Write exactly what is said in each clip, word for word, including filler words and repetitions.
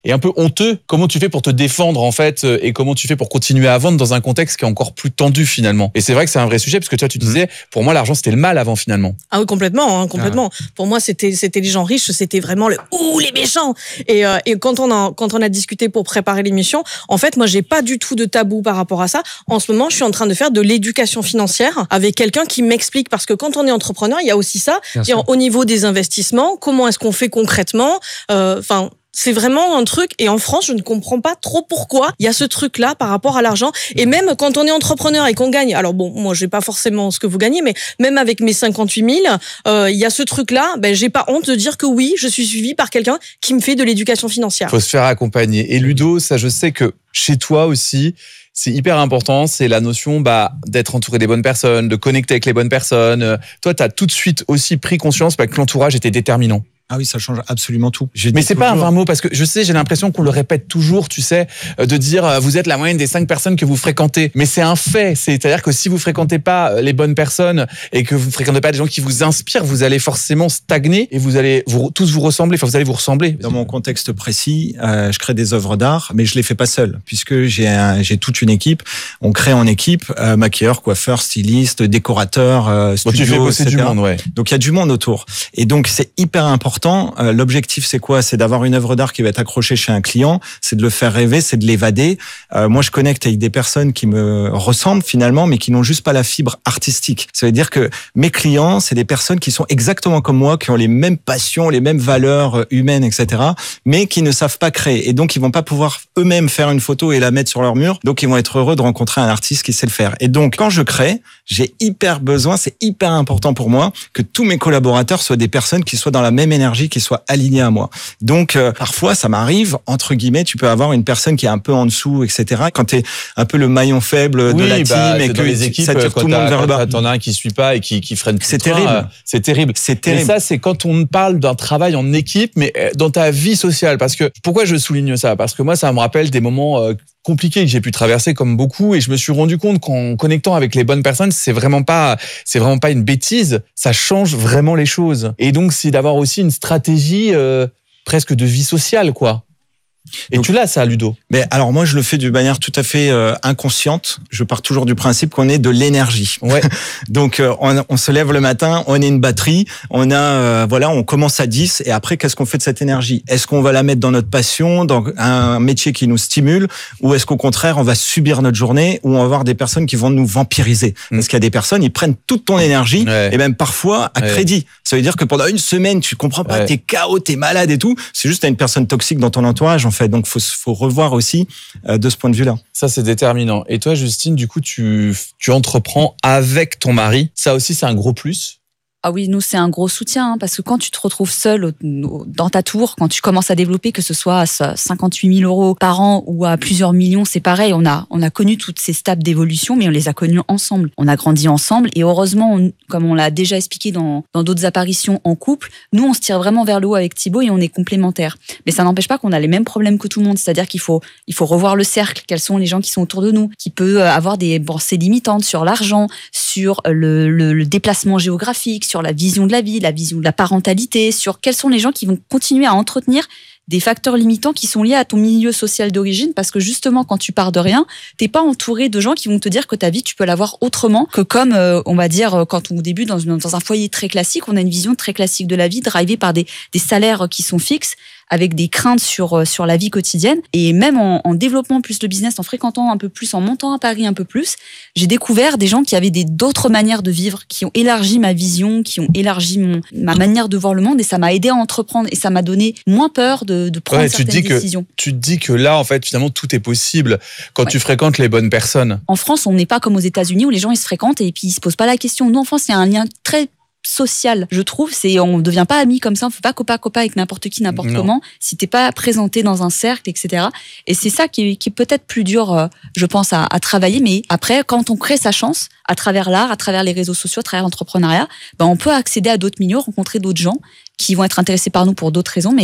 et un peu honteux. Comment tu fais pour te défendre en fait et comment tu fais pour continuer à vendre dans un contexte qui est encore plus tendu finalement. Et c'est vrai que c'est un vrai sujet parce que toi tu disais, pour moi l'argent c'était le mal avant finalement. Ah oui, complètement, hein, complètement. Ah. Pour moi c'était c'était les gens riches, c'était vraiment le ouh les méchants. Et euh, et quand on a quand on a discuté pour préparer l'émission, en fait moi j'ai pas du tout de tabou par rapport à ça. En ce moment je suis en train de faire de l'éducation financière avec quelqu'un qui m'explique, parce que quand on est entrepreneur il y a aussi ça. Au niveau des investissements, comment est-ce qu'on fait concrètement, enfin. Euh, C'est vraiment un truc, et en France, je ne comprends pas trop pourquoi il y a ce truc-là par rapport à l'argent. Et même quand on est entrepreneur et qu'on gagne, alors bon, moi, j'ai pas forcément ce que vous gagnez, mais même avec mes cinquante-huit mille, euh, il y a ce truc-là, ben, j'ai pas honte de dire que oui, je suis suivie par quelqu'un qui me fait de l'éducation financière. Faut se faire accompagner. Et Ludo, ça, je sais que chez toi aussi, c'est hyper important, c'est la notion bah, d'être entouré des bonnes personnes, de connecter avec les bonnes personnes. Toi, tu as tout de suite aussi pris conscience bah, que l'entourage était déterminant. Ah oui, ça change absolument tout. Mais c'est toujours... pas un vrai mot, parce que je sais, j'ai l'impression qu'on le répète toujours, tu sais, de dire euh, vous êtes la moyenne des cinq personnes que vous fréquentez. Mais c'est un fait. C'est-à-dire que si vous fréquentez pas les bonnes personnes et que vous fréquentez pas des gens qui vous inspirent, vous allez forcément stagner et vous allez vous, tous vous ressembler. Enfin, vous allez vous ressembler. Dans mon contexte précis, euh, je crée des œuvres d'art, mais je les fais pas seul, puisque j'ai un, j'ai toute une équipe. On crée en équipe, euh, maquilleur, coiffeur, styliste, décorateur, euh, studio, bon, tu fais bosser et cetera. Du monde, ouais. Donc il y a du monde autour. Et donc c'est hyper important. L'objectif, c'est quoi? C'est d'avoir une œuvre d'art qui va être accrochée chez un client, c'est de le faire rêver, c'est de l'évader. Euh, moi, je connecte avec des personnes qui me ressemblent finalement, mais qui n'ont juste pas la fibre artistique. Ça veut dire que mes clients, c'est des personnes qui sont exactement comme moi, qui ont les mêmes passions, les mêmes valeurs humaines, et cetera, mais qui ne savent pas créer. Et donc, ils vont pas pouvoir eux-mêmes faire une photo et la mettre sur leur mur. Donc, ils vont être heureux de rencontrer un artiste qui sait le faire. Et donc, quand je crée, j'ai hyper besoin, c'est hyper important pour moi que tous mes collaborateurs soient des personnes qui soient dans la même énergie, qui soient alignés à moi. Donc, euh, parfois, ça m'arrive, entre guillemets, tu peux avoir une personne qui est un peu en dessous, et cetera. Quand tu es un peu le maillon faible de oui, la bah, team et que les équipes, ça tire tout le monde vers le bas. T'en as un qui suit pas et qui, qui freine tout. C'est terrible. Euh, c'est terrible. C'est terrible. Et ça, c'est quand on parle d'un travail en équipe, mais dans ta vie sociale. Parce que, pourquoi je souligne ça? Parce que moi, ça me rappelle des moments euh, compliqués que j'ai pu traverser comme beaucoup, et je me suis rendu compte qu'en connectant avec les bonnes personnes, c'est vraiment pas, c'est vraiment pas une bêtise. Ça change vraiment les choses. Et donc, c'est d'avoir aussi une stratégie euh, presque de vie sociale, quoi. Et donc, tu l'as, ça, Ludo? Mais alors moi, je le fais d'une manière tout à fait euh, inconsciente. Je pars toujours du principe qu'on est de l'énergie. Ouais. Donc euh, on, on se lève le matin, on est une batterie, on a euh, voilà, on commence à dix, et après, qu'est-ce qu'on fait de cette énergie? Est-ce qu'on va la mettre dans notre passion, dans un métier qui nous stimule, ou est-ce qu'au contraire, on va subir notre journée, ou on va avoir des personnes qui vont nous vampiriser? Mmh. Parce qu'il y a des personnes, ils prennent toute ton énergie, ouais. et même parfois à ouais. crédit. Ça veut dire que pendant une semaine, tu comprends pas, ouais. t'es K O, t'es malade et tout. C'est juste t'as une personne toxique dans ton entourage, en fait. Donc faut faut revoir aussi euh, de ce point de vue-là. Ça, c'est déterminant. Et toi, Justine, du coup, tu tu entreprends avec ton mari. Ça aussi, c'est un gros plus. Ah oui, nous, c'est un gros soutien, hein, parce que quand tu te retrouves seul au, au, dans ta tour, quand tu commences à développer, que ce soit à cinquante-huit mille euros par an ou à plusieurs millions, c'est pareil. On a, on a connu toutes ces étapes d'évolution, mais on les a connues ensemble. On a grandi ensemble, et heureusement, on, comme on l'a déjà expliqué dans, dans d'autres apparitions en couple, nous, on se tire vraiment vers le haut avec Thibaut et on est complémentaires. Mais ça n'empêche pas qu'on a les mêmes problèmes que tout le monde. C'est-à-dire qu'il faut, il faut revoir le cercle. Quels sont les gens qui sont autour de nous, qui peut avoir des pensées limitantes sur l'argent, sur le, le, le déplacement géographique, sur la vision de la vie, la vision de la parentalité, sur quels sont les gens qui vont continuer à entretenir des facteurs limitants qui sont liés à ton milieu social d'origine, parce que justement, quand tu pars de rien, t'es pas entouré de gens qui vont te dire que ta vie, tu peux l'avoir autrement que comme, euh, on va dire, quand on débute dans, une, dans un foyer très classique, on a une vision très classique de la vie, drivée par des, des salaires qui sont fixes, avec des craintes sur sur la vie quotidienne. Et même en, en développant plus le business, en fréquentant un peu plus, en montant à Paris un peu plus, j'ai découvert des gens qui avaient des d'autres manières de vivre, qui ont élargi ma vision, qui ont élargi mon ma manière de voir le monde, et ça m'a aidé à entreprendre, et ça m'a donné moins peur de, de prendre ouais, certaines tu te dis décisions. Que, tu te dis que là, en fait, finalement, tout est possible quand ouais. tu fréquentes les bonnes personnes. En France, on n'est pas comme aux États-Unis où les gens ils se fréquentent et puis ils se posent pas la question. Nous, en France, il y a un lien très social, je trouve. C'est, on ne devient pas amis comme ça, on ne fait pas copain-copain avec n'importe qui, n'importe non. comment, si t'es pas présenté dans un cercle, et cetera. Et c'est ça qui est, qui est peut-être plus dur, euh, je pense, à, à travailler. Mais après, quand on crée sa chance, à travers l'art, à travers les réseaux sociaux, à travers l'entrepreneuriat, ben on peut accéder à d'autres milieux, rencontrer d'autres gens qui vont être intéressés par nous pour d'autres raisons, mais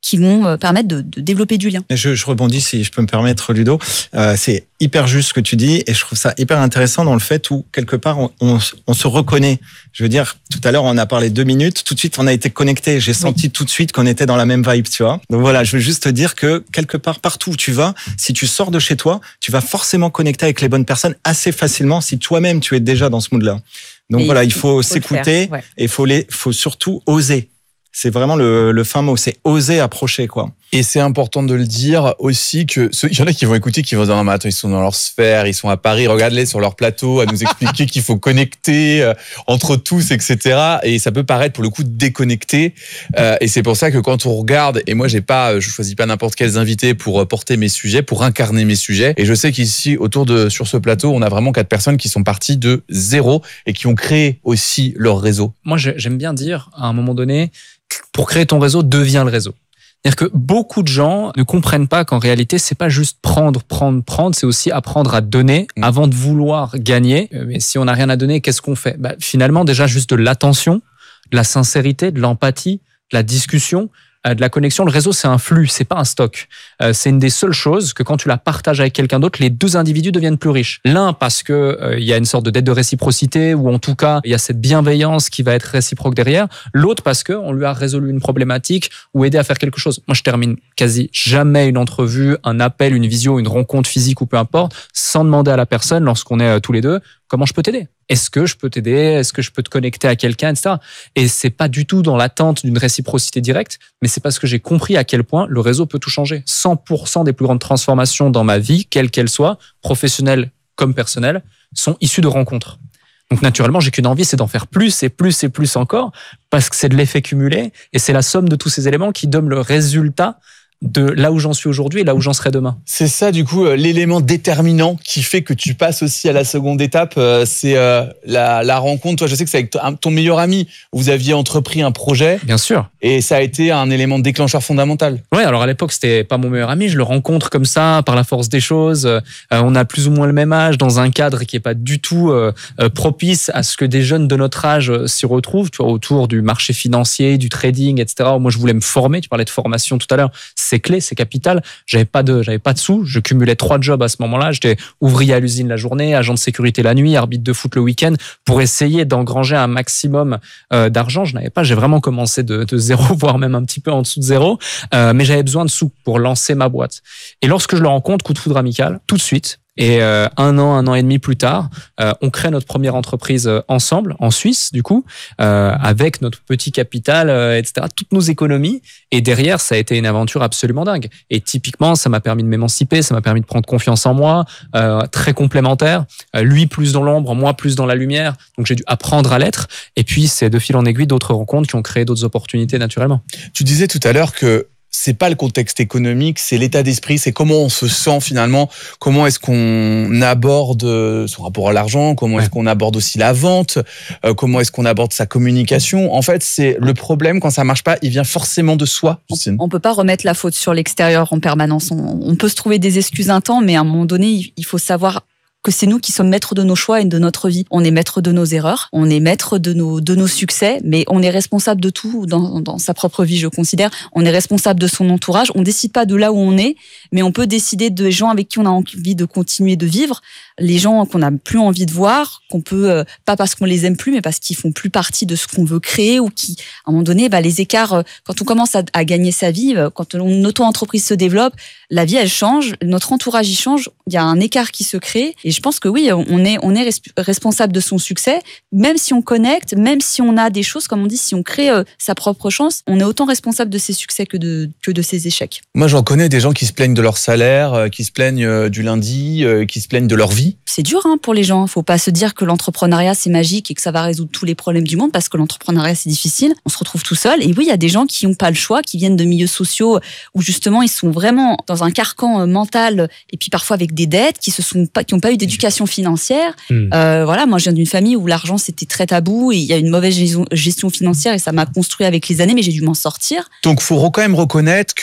qui vont euh, permettre de, de développer du lien. Je, je rebondis si je peux me permettre, Ludo. Euh, c'est hyper juste ce que tu dis et je trouve ça hyper intéressant dans le fait où quelque part on, on, on se reconnaît. Je veux dire, tout à l'heure on a parlé deux minutes, tout de suite on a été connectés. J'ai senti oui. tout de suite qu'on était dans la même vibe, tu vois. Donc voilà, je veux juste te dire que quelque part, partout où tu vas, si tu sors de chez toi, tu vas forcément connecter avec les bonnes personnes assez facilement si toi-même tu es déjà dans ce mood-là. Donc et voilà, il faut, faut s'écouter ouais. et il faut, les, faut surtout oser. C'est vraiment le, le fin mot, c'est oser approcher, quoi. Et c'est important de le dire aussi que ceux, il y en a qui vont écouter, qui vont dire non mais attends, ils sont dans leur sphère, ils sont à Paris, regarde-les sur leur plateau à nous expliquer qu'il faut connecter euh, entre tous, et cetera. Et ça peut paraître pour le coup déconnecté. Euh, et c'est pour ça que quand on regarde, et moi j'ai pas, je choisis pas n'importe quels invités pour porter mes sujets, pour incarner mes sujets. Et je sais qu'ici autour de sur ce plateau, on a vraiment quatre personnes qui sont parties de zéro et qui ont créé aussi leur réseau. Moi j'aime bien dire à un moment donné, pour créer ton réseau, deviens le réseau. C'est-à-dire que beaucoup de gens ne comprennent pas qu'en réalité, c'est pas juste prendre, prendre, prendre, c'est aussi apprendre à donner avant de vouloir gagner. Mais si on n'a rien à donner, qu'est-ce qu'on fait ? Bah, finalement, déjà juste de l'attention, de la sincérité, de l'empathie, de la discussion, de la connexion. Le réseau, c'est un flux, c'est pas un stock. Euh, c'est une des seules choses que quand tu la partages avec quelqu'un d'autre, les deux individus deviennent plus riches. L'un parce que euh, il y a une sorte de dette de réciprocité ou en tout cas il y a cette bienveillance qui va être réciproque derrière. L'autre parce que on lui a résolu une problématique ou aidé à faire quelque chose. Moi, je termine quasi jamais une entrevue, un appel, une visio, une rencontre physique ou peu importe, sans demander à la personne lorsqu'on est euh, tous les deux comment je peux t'aider. Est-ce que je peux t'aider ? Est-ce que je peux te connecter à quelqu'un, et cetera. Et c'est pas du tout dans l'attente d'une réciprocité directe, mais c'est parce que j'ai compris à quel point le réseau peut tout changer. cent pour cent des plus grandes transformations dans ma vie, quelle qu'elle soit, professionnelle comme personnelle, sont issues de rencontres. Donc naturellement, j'ai qu'une envie, c'est d'en faire plus et plus et plus encore, parce que c'est de l'effet cumulé et c'est la somme de tous ces éléments qui donne le résultat de là où j'en suis aujourd'hui et là où j'en serai demain. C'est ça, du coup, euh, l'élément déterminant qui fait que tu passes aussi à la seconde étape, euh, c'est euh, la, la rencontre. Toi, je sais que c'est avec ton, ton meilleur ami, vous aviez entrepris un projet. Bien sûr. Et ça a été un élément déclencheur fondamental. Ouais, alors à l'époque, c'était pas mon meilleur ami, je le rencontre comme ça, par la force des choses. Euh, on a plus ou moins le même âge, dans un cadre qui est pas du tout euh, propice à ce que des jeunes de notre âge s'y retrouvent, tu vois, autour du marché financier, du trading, et cetera. Moi, je voulais me former, tu parlais de formation tout à l'heure. C'est clé, c'est capital. J'avais pas de, j'avais pas de sous. Je cumulais trois jobs à ce moment-là. J'étais ouvrier à l'usine la journée, agent de sécurité la nuit, arbitre de foot le week-end, pour essayer d'engranger un maximum euh, d'argent. Je n'avais pas. J'ai vraiment commencé de, de zéro, voire même un petit peu en dessous de zéro. Euh, mais j'avais besoin de sous pour lancer ma boîte. Et lorsque je le rencontre, coup de foudre amical, tout de suite. Et euh, un an, un an et demi plus tard, euh, on crée notre première entreprise ensemble, en Suisse, du coup, euh, avec notre petit capital, euh, et cetera, toutes nos économies. Et derrière, ça a été une aventure absolument dingue. Et typiquement, ça m'a permis de m'émanciper, ça m'a permis de prendre confiance en moi, euh, très complémentaire. Euh, lui plus dans l'ombre, moi plus dans la lumière. Donc j'ai dû apprendre à l'être. Et puis, c'est de fil en aiguille d'autres rencontres qui ont créé d'autres opportunités naturellement. Tu disais tout à l'heure que c'est pas le contexte économique, c'est l'état d'esprit, c'est comment on se sent finalement, comment est-ce qu'on aborde son rapport à l'argent, comment est-ce qu'on aborde aussi la vente, euh, comment est-ce qu'on aborde sa communication. En fait, c'est le problème quand ça marche pas, il vient forcément de soi. Justine. On peut pas remettre la faute sur l'extérieur en permanence. On, on peut se trouver des excuses un temps, mais à un moment donné, il faut savoir que c'est nous qui sommes maîtres de nos choix et de notre vie. On est maître de nos erreurs, on est maître de nos, de nos succès, mais on est responsable de tout dans, dans sa propre vie, je considère. On est responsable de son entourage. On décide pas de là où on est, mais on peut décider des gens avec qui on a envie de continuer de vivre, les gens qu'on n'a plus envie de voir, qu'on peut, euh, pas parce qu'on les aime plus, mais parce qu'ils font plus partie de ce qu'on veut créer ou qui, à un moment donné, bah, les écarts, euh, quand on commence à, à gagner sa vie, euh, quand une auto-entreprise se développe, la vie, elle change, notre entourage, il change, il y a un écart qui se crée. Et je pense que oui, on est, on est responsable de son succès, même si on connecte, même si on a des choses, comme on dit, si on crée euh, sa propre chance, on est autant responsable de ses succès que de, que de ses échecs. Moi, j'en connais des gens qui se plaignent de leur salaire, euh, qui se plaignent euh, du lundi, euh, qui se plaignent de leur vie. C'est dur hein, pour les gens. Faut pas se dire que l'entrepreneuriat c'est magique et que ça va résoudre tous les problèmes du monde, parce que l'entrepreneuriat c'est difficile. On se retrouve tout seul. Et oui, il y a des gens qui n'ont pas le choix, qui viennent de milieux sociaux où justement ils sont vraiment dans un carcan mental et puis parfois avec des dettes, qui se sont pas, qui n'ont pas eu d'éducation financière. Mmh. Euh, voilà, moi je viens d'une famille où l'argent c'était très tabou et il y a une mauvaise gestion financière et ça m'a construit avec les années, mais j'ai dû m'en sortir. Donc faut quand même reconnaître que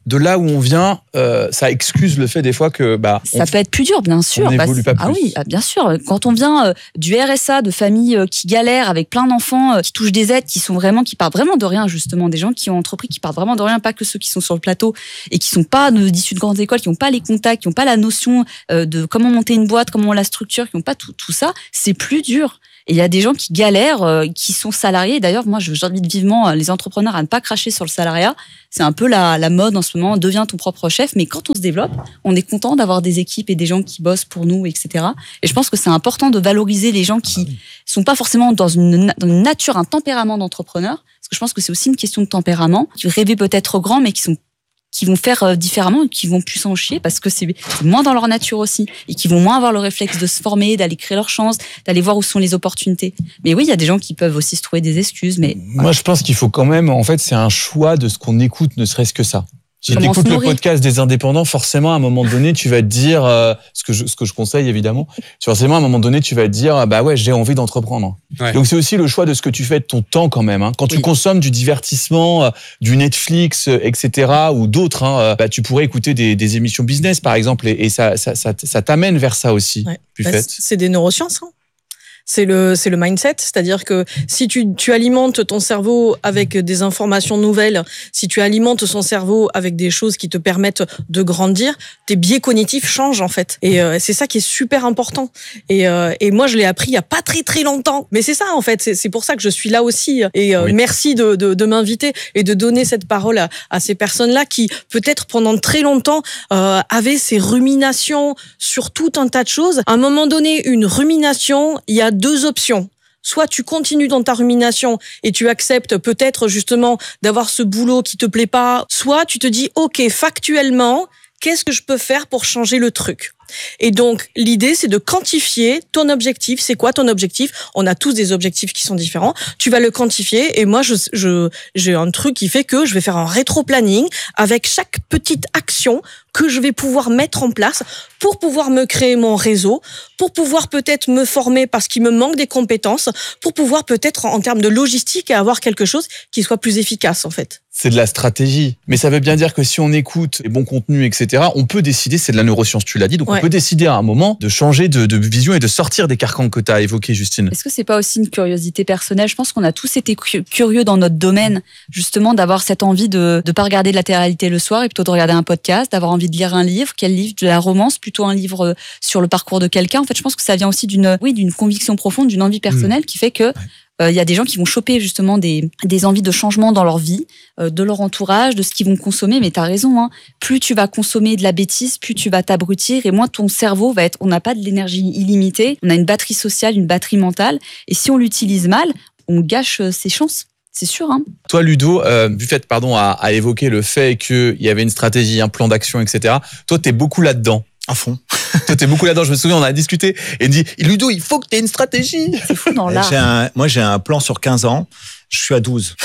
de là où on vient, euh, ça excuse le fait des fois que bah ça on, peut être plus dur, bien sûr. On n'évolue pas plus. Ah oui, bien sûr. Quand on vient euh, du R S A, de familles euh, qui galèrent avec plein d'enfants, euh, qui touchent des aides, qui sont vraiment, qui partent vraiment de rien justement, des gens qui ont entrepris, qui partent vraiment de rien, pas que ceux qui sont sur le plateau et qui sont pas issus de grandes écoles, qui n'ont pas les contacts, qui n'ont pas la notion euh, de comment monter une boîte, comment on la structure, qui n'ont pas tout, tout ça, c'est plus dur. Et il y a des gens qui galèrent, euh, qui sont salariés. D'ailleurs, moi, j'invite vivement les entrepreneurs à ne pas cracher sur le salariat. C'est un peu la, la mode en ce moment, deviens ton propre chef. Mais quand on se développe, on est content d'avoir des équipes et des gens qui bossent pour nous, et cetera. Et je pense que c'est important de valoriser les gens qui sont pas forcément dans une, dans une nature, un tempérament d'entrepreneur. Parce que je pense que c'est aussi une question de tempérament. Qui rêvent peut-être grand, mais qui sont qui vont faire différemment et qui vont plus s'en chier parce que c'est moins dans leur nature aussi et qui vont moins avoir le réflexe de se former, d'aller créer leur chance, d'aller voir où sont les opportunités. Mais oui, il y a des gens qui peuvent aussi se trouver des excuses. Mais moi, voilà. Je pense qu'il faut quand même, en fait, c'est un choix de ce qu'on écoute, ne serait-ce que ça. Si tu écoutes le podcast des indépendants, forcément, à un moment donné, tu vas te dire, euh, ce que je, ce que je conseille évidemment, forcément, à un moment donné, tu vas te dire, bah ouais, j'ai envie d'entreprendre. Ouais. Donc c'est aussi le choix de ce que tu fais de ton temps quand même. Hein. Quand tu oui. consommes du divertissement, euh, du Netflix, euh, et cetera, ou d'autres, hein, bah tu pourrais écouter des, des émissions business par exemple, et, et ça, ça, ça, ça t'amène vers ça aussi. Ouais. Bah, c'est des neurosciences. Hein. C'est le, c'est le mindset, c'est-à-dire que si tu, tu alimentes ton cerveau avec des informations nouvelles, si tu alimentes son cerveau avec des choses qui te permettent de grandir, tes biais cognitifs changent en fait. Et euh, c'est ça qui est super important. Et, euh, et moi, je l'ai appris il y a pas très très longtemps. Mais c'est ça en fait, c'est, c'est pour ça que je suis là aussi. Et euh, oui. merci de, de, de m'inviter et de donner cette parole à, à ces personnes-là qui peut-être pendant très longtemps euh, avaient ces ruminations sur tout un tas de choses. À un moment donné, une rumination, il y a deux options. Soit tu continues dans ta rumination et tu acceptes peut-être justement d'avoir ce boulot qui te plaît pas, soit tu te dis ok, factuellement, qu'est-ce que je peux faire pour changer le truc ? Et donc, l'idée, c'est de quantifier ton objectif. C'est quoi ton objectif ? On a tous des objectifs qui sont différents. Tu vas le quantifier. Et moi, je, je, j'ai un truc qui fait que je vais faire un rétro-planning avec chaque petite action que je vais pouvoir mettre en place pour pouvoir me créer mon réseau, pour pouvoir peut-être me former parce qu'il me manque des compétences, pour pouvoir peut-être, en termes de logistique, avoir quelque chose qui soit plus efficace, en fait. C'est de la stratégie. Mais ça veut bien dire que si on écoute les bons contenus, et cetera, on peut décider, c'est de la neuroscience, tu l'as dit, donc ouais. on peut décider à un moment de changer de, de vision et de sortir des carcans que tu as évoqués, Justine. Est-ce que c'est pas aussi une curiosité personnelle ? Je pense qu'on a tous été curieux dans notre domaine, justement, d'avoir cette envie de ne pas regarder de la télé-réalité le soir et plutôt de regarder un podcast, d'avoir envie de lire un livre. Quel livre ? De la romance, plutôt un livre sur le parcours de quelqu'un. En fait, je pense que ça vient aussi d'une, oui, d'une conviction profonde, d'une envie personnelle mmh. qui fait que ouais. Il euh, y a des gens qui vont choper justement des, des envies de changement dans leur vie, euh, de leur entourage, de ce qu'ils vont consommer. Mais t'as raison, hein. Plus tu vas consommer de la bêtise, plus tu vas t'abrutir et moins ton cerveau va être... On n'a pas de l'énergie illimitée, on a une batterie sociale, une batterie mentale. Et si on l'utilise mal, on gâche ses chances. C'est sûr. Hein. Toi, Ludo, euh, du fait pardon, à, à évoquer le fait qu'il y avait une stratégie, un plan d'action, et cetera, toi, t'es beaucoup là-dedans. À fond. Toi, t'es beaucoup là-dedans. Je me souviens, on a discuté et il dit, Ludo, il faut que t'aies une stratégie. C'est fou dans l'art. J'ai un, moi, j'ai un plan sur quinze ans. Je suis à douze.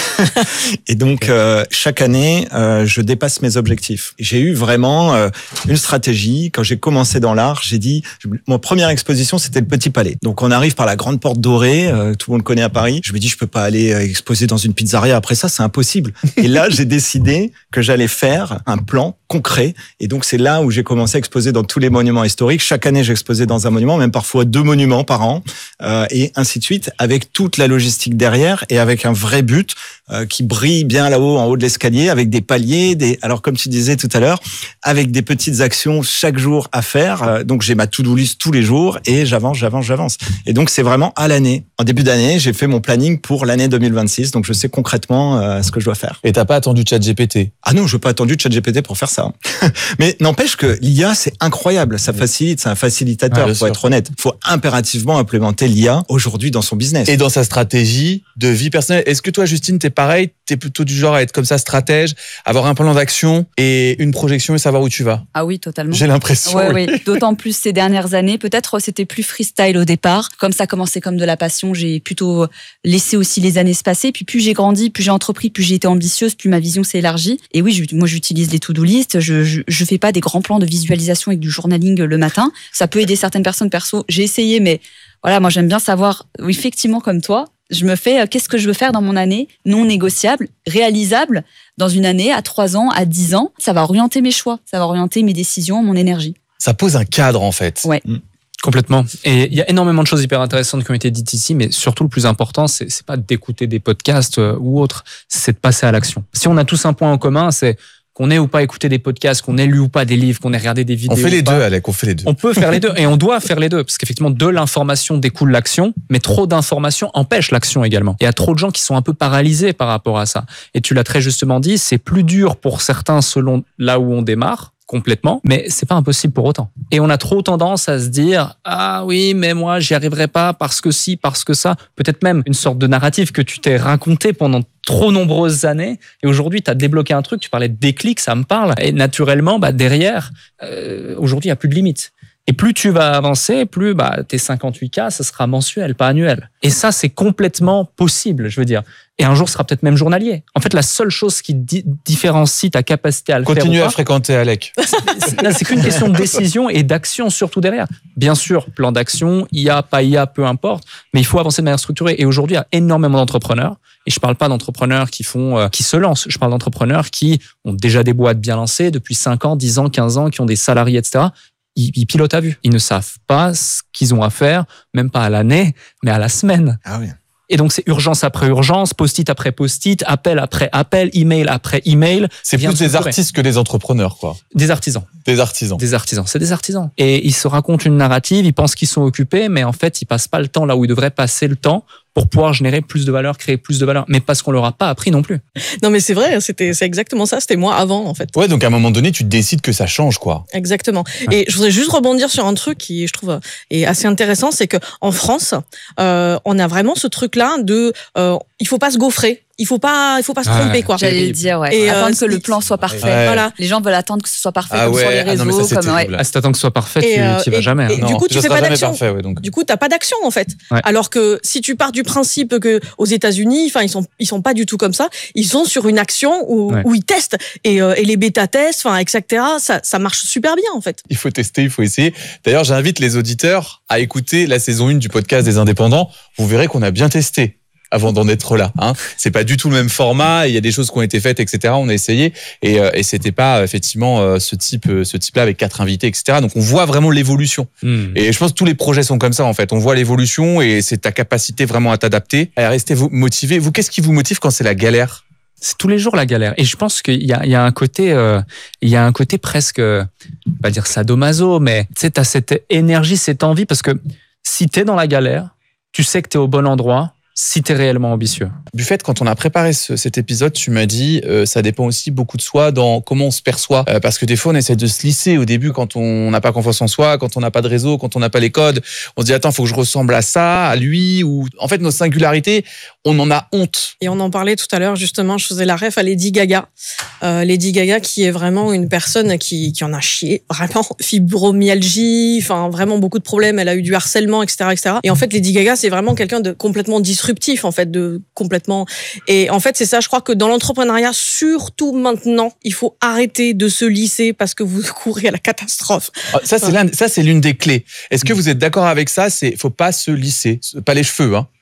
Et donc, euh, chaque année, euh, je dépasse mes objectifs. J'ai eu vraiment euh, une stratégie. Quand j'ai commencé dans l'art, j'ai dit, ma première exposition, c'était le Petit Palais. Donc, on arrive par la Grande Porte Dorée, euh, tout le monde connaît à Paris. Je me dis, je peux pas aller exposer dans une pizzeria après ça, c'est impossible. Et là, j'ai décidé que j'allais faire un plan concret. Et donc, c'est là où j'ai commencé à exposer dans tous les monuments historiques. Chaque année, j'exposais dans un monument, même parfois deux monuments par an, euh, et ainsi de suite, avec toute la logistique derrière et avec un vrai but euh, qui brille bien là-haut, en haut de l'escalier, avec des paliers, des. Alors comme tu disais tout à l'heure, avec des petites actions chaque jour à faire. Euh, donc j'ai ma to-do list tous les jours et j'avance, j'avance, j'avance. Et donc c'est vraiment à l'année. En début d'année, j'ai fait mon planning pour l'année deux mille vingt-six. Donc je sais concrètement euh, ce que je dois faire. Et t'as pas attendu ChatGPT ? Ah non, je n'ai pas attendu ChatGPT pour faire ça. Mais n'empêche que l'I A, c'est incroyable. Ça facilite, c'est un facilitateur. Il ah, faut être honnête. Il faut impérativement implémenter l'I A aujourd'hui dans son business et dans sa stratégie de vie personnelle. Est-ce que toi, Justine, t'es pareil, t'es plutôt du genre à être comme ça stratège, avoir un plan d'action et une projection et savoir où tu vas? Ah oui, totalement. J'ai l'impression. Ouais, oui, oui. D'autant plus ces dernières années. Peut-être c'était plus freestyle au départ. Comme ça commençait comme de la passion, j'ai plutôt laissé aussi les années se passer. Puis plus j'ai grandi, plus j'ai entrepris, plus j'ai été ambitieuse, plus ma vision s'est élargie. Et oui, je, moi j'utilise les to-do list. Je, je je fais pas des grands plans de visualisation avec du journaling le matin. Ça peut aider certaines personnes perso. J'ai essayé, mais voilà, moi j'aime bien savoir, effectivement comme toi, Je me fais, euh, qu'est-ce que je veux faire dans mon année non négociable, réalisable dans une année, à trois ans, à dix ans. Ça va orienter mes choix, ça va orienter mes décisions, mon énergie. Ça pose un cadre, en fait. Ouais. Mmh. Complètement. Et il y a énormément de choses hyper intéressantes qui ont été dites ici, mais surtout le plus important, c'est, c'est pas d'écouter des podcasts euh, ou autres, c'est de passer à l'action. Si on a tous un point en commun, c'est qu'on ait ou pas écouté des podcasts, qu'on ait lu ou pas des livres, qu'on ait regardé des vidéos. On fait les pas, deux, Alec, on fait les deux. On peut faire les deux et on doit faire les deux parce qu'effectivement, de l'information découle l'action, mais trop d'informations empêche l'action également. Il y a trop de gens qui sont un peu paralysés par rapport à ça. Et tu l'as très justement dit, c'est plus dur pour certains selon là où on démarre. Complètement, mais c'est pas impossible pour autant. Et on a trop tendance à se dire ah oui, mais moi j'y arriverai pas parce que si, parce que ça. Peut-être même une sorte de narratif que tu t'es raconté pendant trop nombreuses années. Et aujourd'hui, tu as débloqué un truc. Tu parlais de déclic, ça me parle. Et naturellement, bah derrière, euh, aujourd'hui, il y a plus de limites. Et plus tu vas avancer, plus bah, tes cinquante-huit K, ça sera mensuel, pas annuel. Et ça, c'est complètement possible, je veux dire. Et un jour, ce sera peut-être même journalier. En fait, la seule chose qui di- différencie ta capacité à le Continue faire. à fréquenter Alec. C'est, là, c'est qu'une question de décision et d'action surtout derrière. Bien sûr, plan d'action, I A, pas I A, peu importe. Mais il faut avancer de manière structurée. Et aujourd'hui, il y a énormément d'entrepreneurs. Et je parle pas d'entrepreneurs qui font, euh, qui se lancent. Je parle d'entrepreneurs qui ont déjà des boîtes bien lancées depuis cinq ans, dix ans, quinze ans, qui ont des salariés, et cetera. Ils, ils pilotent à vue. Ils ne savent pas ce qu'ils ont à faire, même pas à l'année, mais à la semaine. Ah oui. Et donc, c'est urgence après urgence, post-it après post-it, appel après appel, email après email. C'est Rien plus de des structuré. artistes que des entrepreneurs, quoi. Des artisans. Des artisans. Des artisans. C'est des artisans. Et ils se racontent une narrative, ils pensent qu'ils sont occupés, mais en fait, ils passent pas le temps là où ils devraient passer le temps pour pouvoir générer plus de valeur, créer plus de valeur. Mais parce qu'on leur a pas appris non plus. Non, mais c'est vrai, c'était, c'est exactement ça. C'était moi avant, en fait. Ouais, donc à un moment donné, tu décides que ça change, quoi. Exactement. Et je voudrais juste rebondir sur un truc qui, je trouve, est assez intéressant, c'est que en France, euh, on a vraiment ce truc-là de, euh, il faut pas se gaufrer. Il faut pas, il faut pas se tromper, Ouais. quoi. J'allais le dire, ouais. Et, Attendre euh, que le c'est- plan soit parfait. Ouais. Voilà. Les gens veulent attendre que ce soit parfait Ah comme ouais, sur les ah non, réseaux. mais ça, c'est comme, ouais. terrible. Ah, si t'attends que ce soit parfait, Et, tu euh, t'y vas et- jamais. et- hein. du coup, tu ça fais sera pas jamais d'action. parfait, ouais, donc. Du coup, t'as pas d'action en fait. Ouais. Alors que si tu pars du principe que aux États-Unis, enfin ils sont ils sont pas du tout comme ça. Ils sont sur une action où, Ouais. où ils testent et, euh, et les bêta tests, enfin et cetera. Ça ça marche super bien en fait. Il faut tester, il faut essayer. D'ailleurs, j'invite les auditeurs à écouter la saison un du podcast des indépendants. Vous verrez qu'on a bien testé avant d'en être là. Hein. C'est pas du tout le même format. Il y a des choses qui ont été faites, et cetera. On a essayé et, euh, et c'était pas effectivement euh, ce type, euh, ce type-là avec quatre invités, et cetera. Donc on voit vraiment l'évolution. Hmm. Et je pense que tous les projets sont comme ça en fait. On voit l'évolution et c'est ta capacité vraiment à t'adapter, à rester vous- motivé. Vous, qu'est-ce qui vous motive quand c'est la galère? C'est tous les jours la galère. Et je pense qu'il y a, il y a un côté, euh, il y a un côté presque, euh, pas dire sadomaso, mais tu sais, t'as cette énergie, cette envie, parce que si t'es dans la galère, tu sais que t'es au bon endroit. Si t'es réellement ambitieux. Buffet, quand on a préparé ce, cet épisode, tu m'as dit euh, ça dépend aussi beaucoup de soi dans comment on se perçoit. Euh, parce que des fois, on essaie de se lisser au début quand on n'a pas confiance en soi, quand on n'a pas de réseau, quand on n'a pas les codes. On se dit attends, faut que je ressemble à ça, à lui. Ou en fait, nos singularités, on en a honte. Et on en parlait tout à l'heure justement. Je faisais la ref à Lady Gaga. Euh, Lady Gaga qui est vraiment une personne qui qui en a chié vraiment fibromyalgie, enfin vraiment beaucoup de problèmes. Elle a eu du harcèlement, et cetera, et cetera. Et en fait, Lady Gaga, c'est vraiment quelqu'un de complètement disruptif en fait, de complètement. Et en fait, c'est ça. Je crois que dans l'entrepreneuriat, surtout maintenant, il faut arrêter de se lisser parce que vous courez à la catastrophe. Ah, Ça, c'est l'un- ça, c'est l'une des clés. Est-ce que vous êtes d'accord avec ça? C'est faut pas se lisser, pas les cheveux, hein.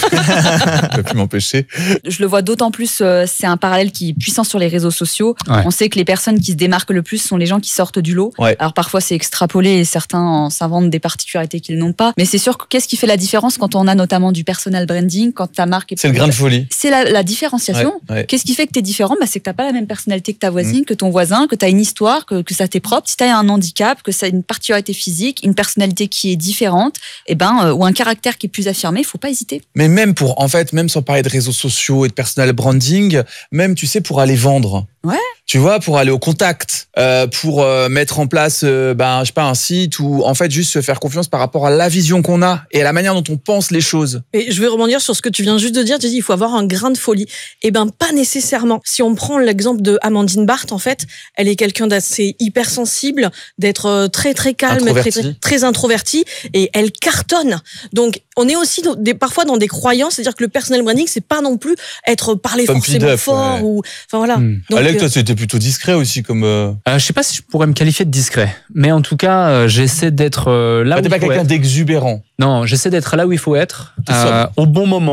Je peux plus m'empêcher. Je le vois d'autant plus, euh, c'est un parallèle qui est puissant sur les réseaux sociaux. Ouais. On sait que les personnes qui se démarquent le plus sont les gens qui sortent du lot. Ouais. Alors parfois c'est extrapolé et certains en s'inventent des particularités qu'ils n'ont pas. Mais c'est sûr que qu'est-ce qui fait la différence quand on a notamment du personal branding, quand ta marque est... C'est le grain de folie. C'est la, la différenciation. Ouais, ouais. Qu'est-ce qui fait que tu es différent? Bah, c'est que tu n'as pas la même personnalité que ta voisine, que ton voisin, que tu as une histoire, que, que ça t'est propre. Si tu as un handicap, que ça a une particularité physique, une personnalité qui est différente, eh ben, euh, ou un caractère qui est plus affirmé, il faut pas hésiter. Mais même pour, en fait, même sans parler de réseaux sociaux et de personal branding, même, tu sais, pour aller vendre. Ouais. Tu vois, pour aller au contact, euh, pour euh, mettre en place, euh, ben, je sais pas, un site ou en fait juste se faire confiance par rapport à la vision qu'on a et à la manière dont on pense les choses. Et je vais rebondir sur ce que tu viens juste de dire. Tu dis il faut avoir un grain de folie. Eh ben pas nécessairement. Si on prend l'exemple de Amandine Barthes, en fait, elle est quelqu'un d'assez hypersensible, d'être euh, très très calme, très, Introvertie. très très introvertie, et elle cartonne. Donc on est aussi dans des, parfois dans des croyances, c'est-à-dire que le personal branding c'est pas non plus être parler Pump it forcément up, fort ouais. ou enfin voilà. Hmm. Donc, Alec, euh, toi, c'était plutôt discret aussi comme. Euh... Euh, je sais pas si je pourrais me qualifier de discret, mais en tout cas, euh, j'essaie d'être euh, là Ah, où t'es il pas faut quelqu'un être. d'exubérant. Non, j'essaie d'être là où il faut être, T'es euh, sobre. au bon moment,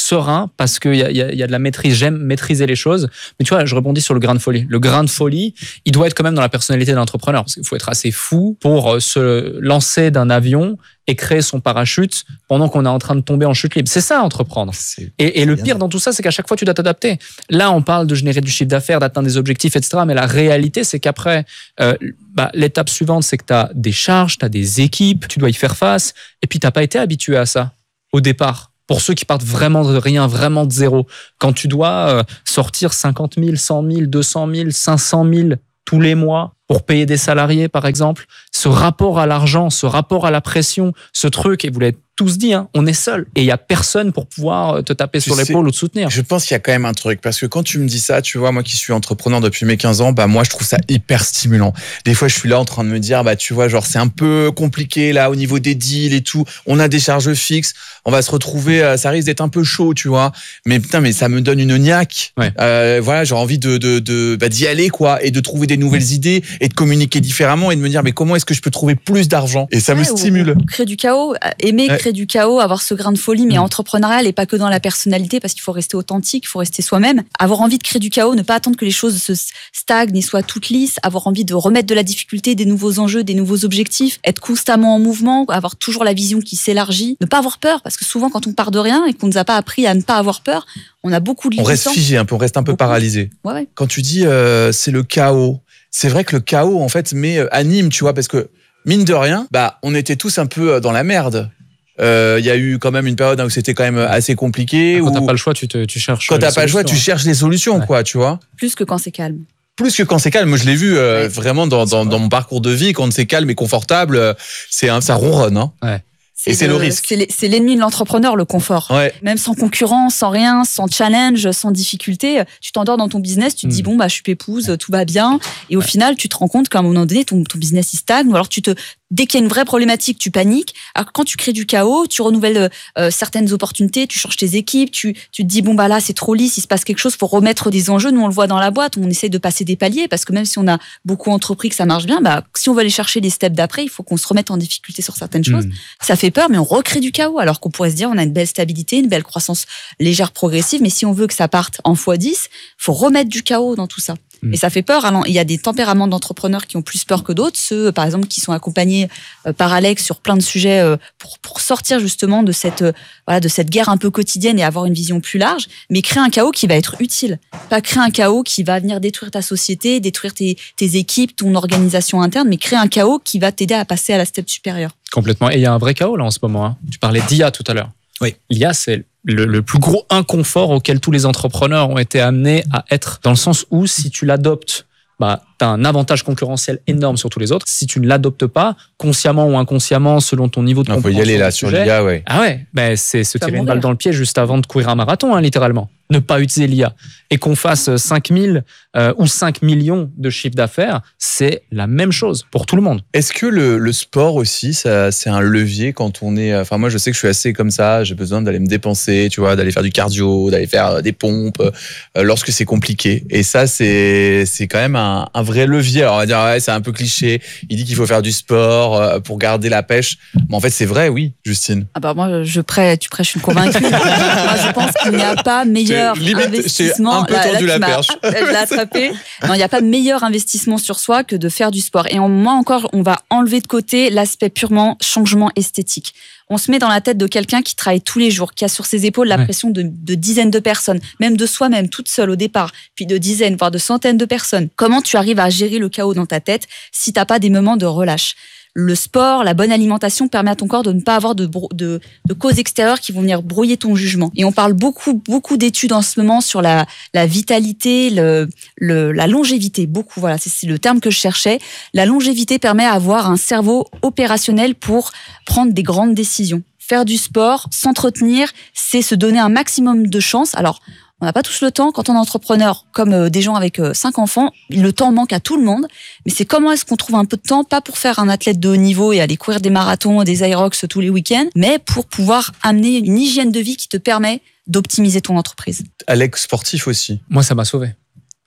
serein parce qu'il y a, y, a, y a de la maîtrise. J'aime maîtriser les choses. Mais tu vois, je rebondis sur le grain de folie. Le grain de folie, il doit être quand même dans la personnalité de l'entrepreneur. Parce qu'il faut être assez fou pour se lancer d'un avion et créer son parachute pendant qu'on est en train de tomber en chute libre. C'est ça, entreprendre. C'est, et, et le pire dans tout ça, c'est qu'à chaque fois, tu dois t'adapter. Là, on parle de générer du chiffre d'affaires, d'atteindre des objectifs, et cetera. Mais la réalité, c'est qu'après, euh, bah, l'étape suivante, c'est que tu as des charges, tu as des équipes, tu dois y faire face. Et puis, tu n'as pas été habitué à ça au départ. Pour ceux qui partent vraiment de rien, vraiment de zéro. Quand tu dois euh, sortir cinquante mille, cent mille, deux cent mille, cinq cent mille tous les mois pour payer des salariés, par exemple, ce rapport à l'argent, ce rapport à la pression, ce truc, et vous l'avez tous dit, hein, on est seul. Et il n'y a personne pour pouvoir te taper tu sur l'épaule ou te soutenir. Je pense qu'il y a quand même un truc. Parce que quand tu me dis ça, tu vois, moi qui suis entrepreneur depuis mes quinze ans, bah, moi, je trouve ça hyper stimulant. Des fois, je suis là en train de me dire, bah, tu vois, genre, c'est un peu compliqué, là, au niveau des deals et tout. On a des charges fixes. On va se retrouver, ça risque d'être un peu chaud, tu vois. Mais putain, mais ça me donne une niaque. Ouais. Euh, voilà, j'ai envie de, de, de, bah, d'y aller, quoi, et de trouver des nouvelles idées et de communiquer différemment et de me dire, mais comment est-ce que je peux trouver plus d'argent? Et ça ouais, me stimule. Ou, ou créer du chaos, aimer ouais. créer du chaos, avoir ce grain de folie, mais mmh. entrepreneurial et pas que dans la personnalité, parce qu'il faut rester authentique, il faut rester soi-même. Avoir envie de créer du chaos, ne pas attendre que les choses se stagnent et soient toutes lisses, avoir envie de remettre de la difficulté, des nouveaux enjeux, des nouveaux objectifs, être constamment en mouvement, avoir toujours la vision qui s'élargit, ne pas avoir peur, parce que souvent quand on part de rien et qu'on nous a pas appris à ne pas avoir peur, on a beaucoup de limitants. On reste figé un peu, on reste un peu beaucoup. paralysé. Ouais, ouais. Quand tu dis euh, c'est le chaos, c'est vrai que le chaos en fait mais anime, tu vois, parce que mine de rien, bah on était tous un peu dans la merde. Il euh, y a eu quand même une période où c'était quand même assez compliqué. Quand où... t'as pas le choix, tu, te, tu cherches. Quand t'as pas le choix, tu cherches les solutions, ouais. quoi, tu vois. Plus que quand c'est calme. Plus que quand c'est calme. Moi, je l'ai vu euh, ouais. vraiment dans, dans, dans mon parcours de vie. Quand c'est calme et confortable, c'est un, ça ronronne. Hein. Ouais. C'est et c'est le, le risque. C'est, c'est l'ennemi de l'entrepreneur, le confort. Ouais. Même sans concurrence, sans rien, sans challenge, sans difficulté, tu t'endors dans ton business, tu te mmh. dis bon bah je suis pépouse, tout va bien, et au ouais. final tu te rends compte qu'à un moment donné ton, ton business il stagne, ou alors tu te dès qu'il y a une vraie problématique, tu paniques. Alors quand tu crées du chaos, tu renouvelles euh, certaines opportunités, tu changes tes équipes, tu, tu te dis bon bah là c'est trop lisse, il se passe quelque chose, faut remettre des enjeux. Nous on le voit dans la boîte, on essaie de passer des paliers parce que même si on a beaucoup entrepris que ça marche bien, bah si on veut aller chercher les steps d'après, il faut qu'on se remette en difficulté sur certaines choses. Mmh. Ça fait peur, mais on recrée du chaos. Alors qu'on pourrait se dire on a une belle stabilité, une belle croissance légère progressive, mais si on veut que ça parte en fois dix, faut remettre du chaos dans tout ça. Et ça fait peur. Alors, il y a des tempéraments d'entrepreneurs qui ont plus peur que d'autres. Ceux, par exemple, qui sont accompagnés par Alex sur plein de sujets pour, pour sortir justement de cette, voilà, de cette guerre un peu quotidienne et avoir une vision plus large. Mais créer un chaos qui va être utile. Pas créer un chaos qui va venir détruire ta société, détruire tes, tes équipes, ton organisation interne, mais créer un chaos qui va t'aider à passer à la step supérieure. Complètement. Et il y a un vrai chaos là en ce moment. Hein. Tu parlais d'I A tout à l'heure. Oui. L'I A, c'est le, le plus gros inconfort auquel tous les entrepreneurs ont été amenés à être, dans le sens où si tu l'adoptes, bah, tu as un avantage concurrentiel énorme sur tous les autres. Si tu ne l'adoptes pas, consciemment ou inconsciemment, selon ton niveau de compréhension. Il faut y aller là, sur l'I A, ouais. Ah ouais, bah, c'est se tirer une balle dans le pied juste avant de courir un marathon, hein, littéralement. Ne pas utiliser l'I A. Et qu'on fasse cinq mille euh, ou cinq millions de chiffre d'affaires, c'est la même chose pour tout le monde. Est-ce que le, le sport aussi, ça, c'est un levier quand on est... Enfin, moi, je sais que je suis assez comme ça, j'ai besoin d'aller me dépenser, tu vois, d'aller faire du cardio, d'aller faire des pompes, euh, lorsque c'est compliqué. Et ça, c'est, c'est quand même un, un vrai levier. Alors, on va dire, ouais, c'est un peu cliché. Il dit qu'il faut faire du sport euh, pour garder la pêche. Mais en fait, c'est vrai, oui, Justine. Ah bah moi, je prêche, tu prêches une convaincue. Moi, je pense qu'il n'y a pas meilleur limite, investissement. Un peu tendu la perche. Je l'ai attrapé. Non, il n'y a pas meilleur investissement sur soi que de faire du sport. Et en, moi encore, on va enlever de côté l'aspect purement changement esthétique. On se met dans la tête de quelqu'un qui travaille tous les jours, qui a sur ses épaules la ouais. pression de, de dizaines de personnes, même de soi-même, toute seule au départ, puis de dizaines, voire de centaines de personnes. Comment tu arrives à gérer le chaos dans ta tête si t'as pas des moments de relâche ? Le sport, la bonne alimentation permet à ton corps de ne pas avoir de, de, de causes extérieures qui vont venir brouiller ton jugement. Et on parle beaucoup, beaucoup d'études en ce moment sur la, la vitalité, le, le, la longévité. Beaucoup, voilà, c'est, c'est le terme que je cherchais. La longévité permet d'avoir un cerveau opérationnel pour prendre des grandes décisions. Faire du sport, s'entretenir, c'est se donner un maximum de chance. Alors, on n'a pas tous le temps. Quand on est entrepreneur, comme euh, des gens avec euh, cinq enfants, le temps manque à tout le monde. Mais c'est comment est-ce qu'on trouve un peu de temps, pas pour faire un athlète de haut niveau et aller courir des marathons, des Aerox tous les week-ends, mais pour pouvoir amener une hygiène de vie qui te permet d'optimiser ton entreprise. Alex, sportif aussi. Moi, ça m'a sauvé.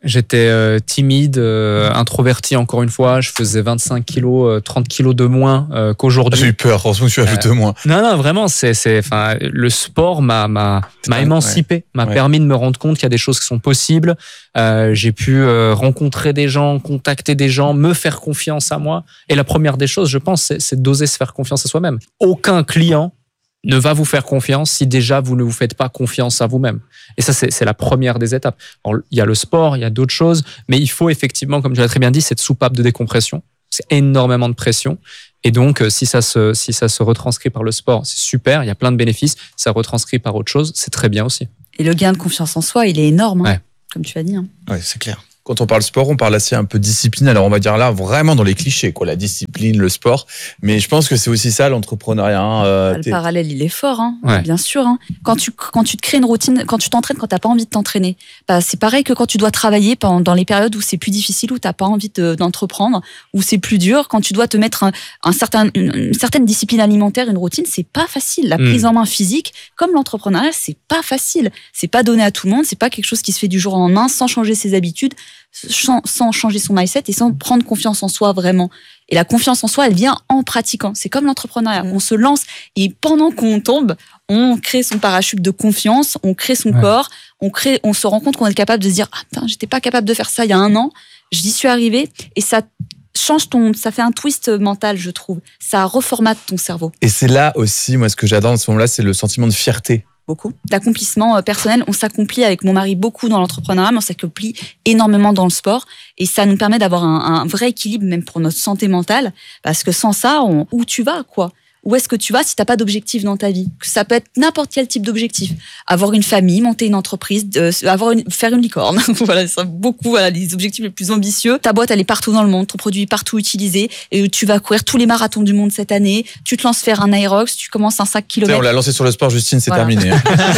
J'étais euh, timide, euh, introverti encore une fois. Je faisais vingt-cinq kilos, euh, trente kilos de moins euh, qu'aujourd'hui. J'ai eu peur, franchement, tu ajoutes Euh, moins. Non, non, vraiment, c'est, c'est, enfin, le sport m'a, m'a, m'a émancipé, ouais. m'a ouais. permis de me rendre compte qu'il y a des choses qui sont possibles. Euh, j'ai pu euh, rencontrer des gens, contacter des gens, me faire confiance à moi. Et la première des choses, je pense, c'est, c'est d'oser se faire confiance à soi-même. Aucun client ne va vous faire confiance si déjà vous ne vous faites pas confiance à vous-même. Et ça, c'est, c'est la première des étapes. Alors, il y a le sport, il y a d'autres choses, mais il faut effectivement, comme tu l'as très bien dit, cette soupape de décompression. C'est énormément de pression. Et donc, si ça se, si ça se retranscrit par le sport, c'est super, il y a plein de bénéfices. Si ça retranscrit par autre chose, c'est très bien aussi. Et le gain de confiance en soi, il est énorme, hein, ouais. comme tu as dit. Hein. Ouais, c'est clair. Quand on parle sport, on parle assez un peu discipline. Alors on va dire là vraiment dans les clichés, quoi, la discipline, le sport. Mais je pense que c'est aussi ça l'entrepreneuriat. Hein. Euh, le parallèle, il est fort, hein, ouais. bien sûr. Hein. Quand tu quand tu te crées une routine, quand tu t'entraînes, quand t'as pas envie de t'entraîner, bah c'est pareil que quand tu dois travailler pendant dans les périodes où c'est plus difficile, où t'as pas envie de, d'entreprendre, où c'est plus dur. Quand tu dois te mettre un, un certain une, une certaine discipline alimentaire, une routine, c'est pas facile. La prise mmh. en main physique, comme l'entrepreneuriat, c'est pas facile. C'est pas donné à tout le monde. C'est pas quelque chose qui se fait du jour au lendemain sans changer ses habitudes, sans, sans changer son mindset et sans prendre confiance en soi vraiment. Et la confiance en soi, elle vient en pratiquant. C'est comme l'entrepreneuriat. Mmh. On se lance et pendant qu'on tombe, on crée son parachute de confiance, on crée son ouais. corps, on crée, on se rend compte qu'on est capable de se dire ah putain, j'étais pas capable de faire ça il y a un an, j'y suis arrivé et ça change ton, ça fait un twist mental, je trouve. Ça reformate ton cerveau. Et c'est là aussi, moi, ce que j'adore dans ce moment-là, c'est le sentiment de fierté. Beaucoup. L'accomplissement personnel, on s'accomplit avec mon mari beaucoup dans l'entrepreneuriat, mais on s'accomplit énormément dans le sport. Et ça nous permet d'avoir un, un vrai équilibre, même pour notre santé mentale. Parce que sans ça, on, où tu vas, quoi? Où est-ce que tu vas si t'as pas d'objectif dans ta vie? Ça peut être n'importe quel type d'objectif. Avoir une famille, monter une entreprise, euh, avoir une, faire une licorne. Voilà, c'est beaucoup, voilà, les objectifs les plus ambitieux. Ta boîte, elle est partout dans le monde, ton produit est partout utilisé, et tu vas courir tous les marathons du monde cette année. Tu te lances faire un Aerox, tu commences un cinq kilomètres. On l'a lancé sur le sport, Justine, c'est voilà. terminé.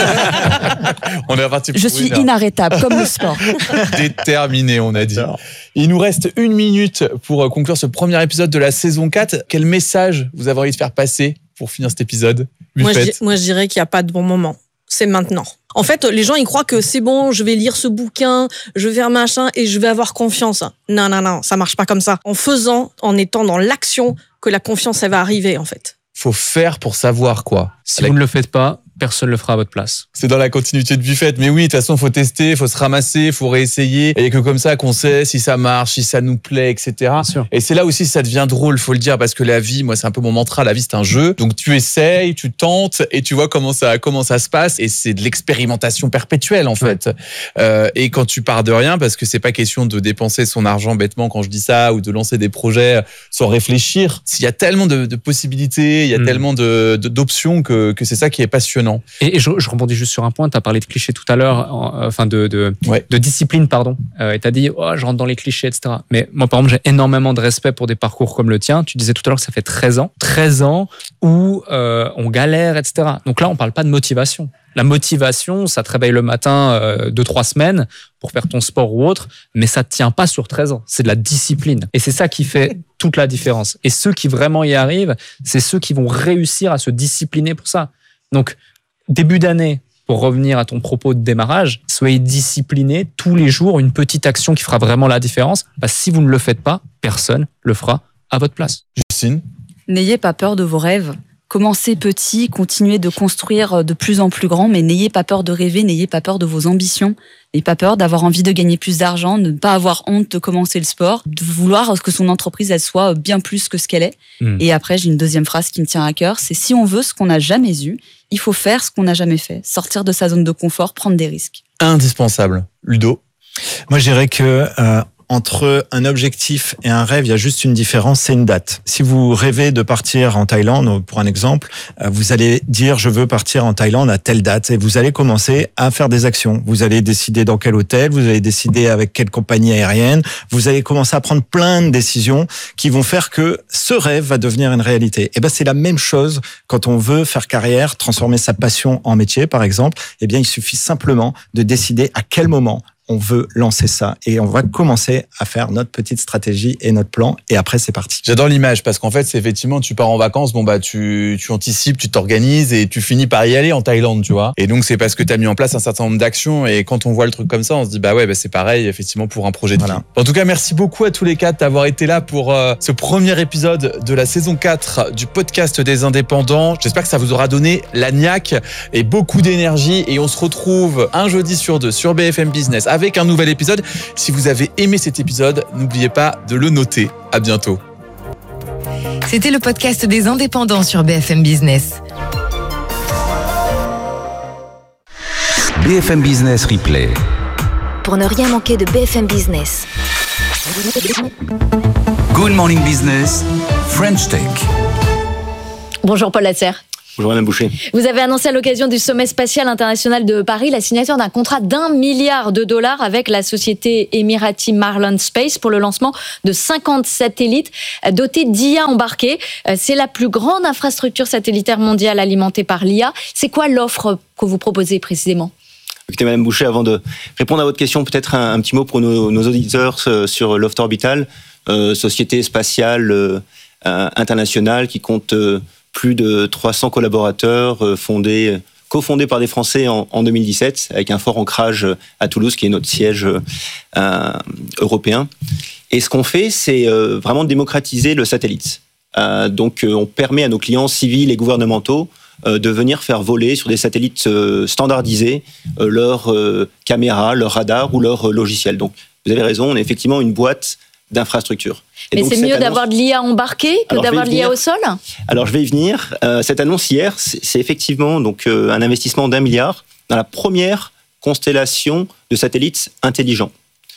on est reparti. Je suis une inarrêtable, comme le sport. Déterminé, on a dit. Il nous reste une minute pour conclure ce premier épisode de la saison quatre. Quel message vous avez envie de faire passer pour finir cet épisode? Moi je, moi, je dirais qu'il n'y a pas de bon moment. C'est maintenant. En fait, les gens, ils croient que c'est bon, je vais lire ce bouquin, je vais faire machin et je vais avoir confiance. Non, non, non, ça marche pas comme ça. En faisant, en étant dans l'action, que la confiance, elle va arriver, en fait. Faut faire pour savoir, quoi. Si Avec... vous ne le faites pas, personne ne le fera à votre place. C'est dans la continuité de Buffett. Mais oui, de toute façon, faut tester, faut se ramasser, faut réessayer. Et que comme ça, qu'on sait si ça marche, si ça nous plaît, et cetera. Et c'est là aussi, ça devient drôle, faut le dire, parce que la vie, moi, c'est un peu mon mantra. La vie, c'est un jeu. Donc, tu essayes, tu tentes, et tu vois comment ça, comment ça se passe. Et c'est de l'expérimentation perpétuelle, en fait. Ouais. Euh, et quand tu pars de rien, parce que c'est pas question de dépenser son argent bêtement quand je dis ça, ou de lancer des projets sans réfléchir. S'il y a tellement de, de possibilités, il y a mmh. tellement de, de, d'options que, que c'est ça qui est passionnant. Et, et je, je rebondis juste sur un point. Tu as parlé de clichés tout à l'heure, en, enfin de, de, ouais. de discipline, pardon. Euh, et tu as dit, oh, je rentre dans les clichés, et cetera. Mais moi, par exemple, j'ai énormément de respect pour des parcours comme le tien. Tu disais tout à l'heure que ça fait treize ans. treize ans où euh, on galère, et cetera. Donc là, on parle pas de motivation. La motivation, ça te réveille le matin euh, deux, trois semaines pour faire ton sport ou autre, mais ça ne tient pas sur treize ans. C'est de la discipline. Et c'est ça qui fait toute la différence. Et ceux qui vraiment y arrivent, c'est ceux qui vont réussir à se discipliner pour ça. Donc, début d'année, pour revenir à ton propos de démarrage, soyez disciplinés tous les jours, une petite action qui fera vraiment la différence. Parce que si vous ne le faites pas, personne le fera à votre place. Justine ? N'ayez pas peur de vos rêves. Commencez petit, continuez de construire de plus en plus grand, mais n'ayez pas peur de rêver, n'ayez pas peur de vos ambitions, n'ayez pas peur d'avoir envie de gagner plus d'argent, de ne pas avoir honte de commencer le sport, de vouloir que son entreprise elle soit bien plus que ce qu'elle est. Mmh. Et après, j'ai une deuxième phrase qui me tient à cœur, c'est si on veut ce qu'on n'a jamais eu, il faut faire ce qu'on n'a jamais fait, sortir de sa zone de confort, prendre des risques. Indispensable. Ludo ? Moi, je dirais que euh, entre un objectif et un rêve, il y a juste une différence, c'est une date. Si vous rêvez de partir en Thaïlande, pour un exemple, vous allez dire je veux partir en Thaïlande à telle date et vous allez commencer à faire des actions. Vous allez décider dans quel hôtel, vous allez décider avec quelle compagnie aérienne, vous allez commencer à prendre plein de décisions qui vont faire que ce rêve va devenir une réalité. Et ben c'est la même chose quand on veut faire carrière, transformer sa passion en métier par exemple, eh bien il suffit simplement de décider à quel moment, on veut lancer ça et on va commencer à faire notre petite stratégie et notre plan et après c'est parti. J'adore l'image parce qu'en fait c'est effectivement tu pars en vacances, bon bah tu tu anticipes, tu t'organises et tu finis par y aller en Thaïlande, tu vois. Et donc c'est parce que tu as mis en place un certain nombre d'actions et quand on voit le truc comme ça, on se dit bah ouais, bah c'est pareil effectivement pour un projet de Voilà. vie. En tout cas, merci beaucoup à tous les quatre d'avoir été là pour euh, ce premier épisode de la saison quatre du podcast des indépendants. J'espère que ça vous aura donné la niaque et beaucoup d'énergie et on se retrouve un jeudi sur deux sur B F M Business avec un nouvel épisode. Si vous avez aimé cet épisode, n'oubliez pas de le noter. À bientôt. C'était le podcast des indépendants sur B F M Business. B F M Business Replay. Pour ne rien manquer de B F M Business. Good Morning Business, French Tech. Bonjour Paul Lasserre. Bonjour Madame Boucher. Vous avez annoncé à l'occasion du sommet spatial international de Paris la signature d'un contrat d'un milliard de dollars avec la société émirati Marlon Space pour le lancement de cinquante satellites dotés d'I A embarqués. C'est la plus grande infrastructure satellitaire mondiale alimentée par l'I A. C'est quoi l'offre que vous proposez précisément ? Écoutez Madame Boucher, avant de répondre à votre question, peut-être un, un petit mot pour nos, nos auditeurs sur Loft Orbital, euh, société spatiale euh, internationale qui compte euh, plus de trois cents collaborateurs, euh, fondés, cofondés par des Français en, en deux mille dix-sept, avec un fort ancrage à Toulouse, qui est notre siège euh, européen. Et ce qu'on fait, c'est euh, vraiment démocratiser le satellite. Euh, donc, euh, on permet à nos clients civils et gouvernementaux euh, de venir faire voler sur des satellites euh, standardisés euh, leurs euh, caméras, leurs radars ou leurs euh, logiciels. Donc, vous avez raison, on est effectivement une boîte d'infrastructure. Et Mais donc, c'est mieux annonce... d'avoir de l'I A embarquée que Alors, d'avoir de l'I A au sol ? Alors, je vais y venir. Euh, cette annonce hier, c'est, c'est effectivement donc, euh, un investissement d'un milliard dans la première constellation de satellites intelligents.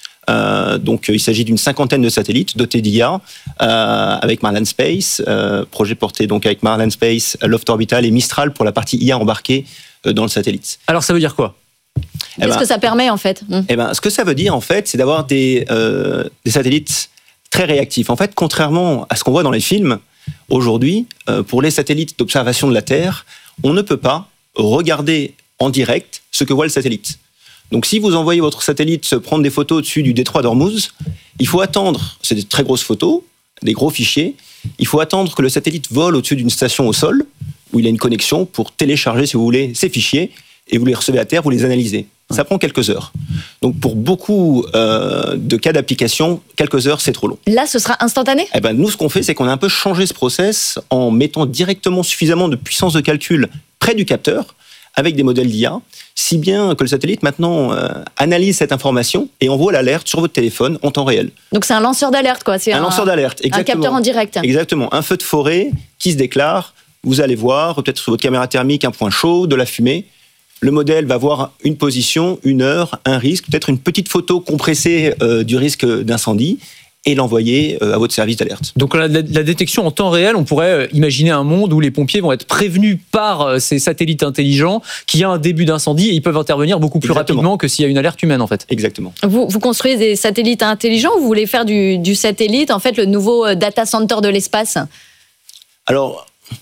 Euh, donc, euh, il s'agit d'une cinquantaine de satellites dotés d'I A euh, avec Marlon Space, euh, projet porté donc avec Marlon Space, Loft Orbital et Mistral pour la partie I A embarquée euh, dans le satellite. Alors, ça veut dire quoi ? Qu'est-ce eh ben, que ça permet en fait ? Eh ben, ce que ça veut dire en fait, c'est d'avoir des, euh, des satellites très réactifs. En fait, contrairement à ce qu'on voit dans les films, aujourd'hui, euh, pour les satellites d'observation de la Terre, on ne peut pas regarder en direct ce que voit le satellite. Donc, si vous envoyez votre satellite prendre des photos au-dessus du détroit d'Ormuz, il faut attendre, c'est des très grosses photos, des gros fichiers, il faut attendre que le satellite vole au-dessus d'une station au sol, où il a une connexion pour télécharger, si vous voulez, ces fichiers, et vous les recevez à terre, vous les analysez. Ça prend quelques heures. Donc, pour beaucoup euh, de cas d'application, quelques heures, c'est trop long. Là, ce sera instantané ? Eh ben, nous, ce qu'on fait, c'est qu'on a un peu changé ce process en mettant directement suffisamment de puissance de calcul près du capteur, avec des modèles d'I A, si bien que le satellite, maintenant, euh, analyse cette information et envoie l'alerte sur votre téléphone en temps réel. Donc, c'est un lanceur d'alerte, quoi. C'est un, un lanceur d'alerte, exactement. Un capteur en direct. Exactement. Un feu de forêt qui se déclare. Vous allez voir, peut-être sur votre caméra thermique, un point chaud, de la fumée. Le modèle va voir une position, une heure, un risque, peut-être une petite photo compressée euh, du risque d'incendie et l'envoyer euh, à votre service d'alerte. Donc la, la, la détection en temps réel, on pourrait imaginer un monde où les pompiers vont être prévenus par ces satellites intelligents qu'il y a un début d'incendie et ils peuvent intervenir beaucoup plus Exactement. rapidement que s'il y a une alerte humaine en fait. Exactement. Vous, vous construisez des satellites intelligents ou vous voulez faire du, du satellite, en fait le nouveau data center de l'espace ? Alors...